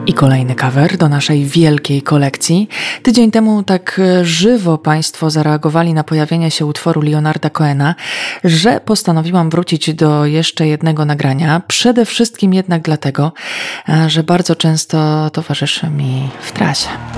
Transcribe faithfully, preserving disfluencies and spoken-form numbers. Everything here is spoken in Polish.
I kolejny cover do naszej wielkiej kolekcji. Tydzień temu tak żywo Państwo zareagowali na pojawienie się utworu Leonarda Cohena, że postanowiłam wrócić do jeszcze jednego nagrania. Przede wszystkim jednak dlatego, że bardzo często towarzyszy mi w trasie.